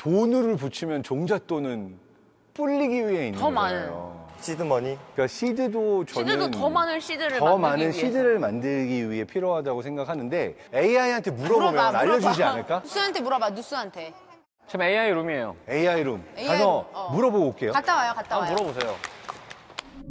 돈을 붙이면 종잣돈은 불리기 위해 있는 더 거잖아요. 시드머니? 그러니까 시드도 저는 시드도 더 많은 시드를 더 만들기 많은 위해서. 시드를 만들기 위해 필요하다고 생각하는데 AI한테 물어보면 물어봐. 알려주지 않을까? 누스한테 물어봐, 누스한테. 지금 AI 룸이에요. AI 룸 AI 가서 룸, 물어보고 올게요. 갔다 와요, 갔다 와요. 한번 물어보세요.